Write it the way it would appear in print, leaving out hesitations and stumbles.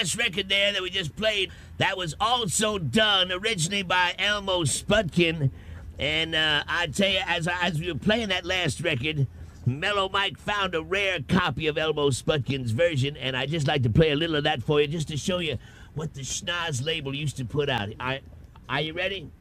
last record there that we just played, that was also done originally by Elmo Spudkin. And I tell you, as we were playing that last record, Mellow Mike found a rare copy of Elmo Spudkin's version, and I'd just like to play a little of that for you just to show you what the Schnoz label used to put out. Are you ready?